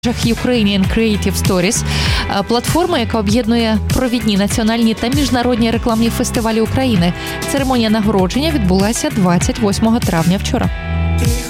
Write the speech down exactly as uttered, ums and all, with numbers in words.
Ukrainian Creative Stories – платформа, яка об'єднує провідні національні та міжнародні рекламні фестивалі України. Церемонія нагородження відбулася двадцять восьмого травня вчора.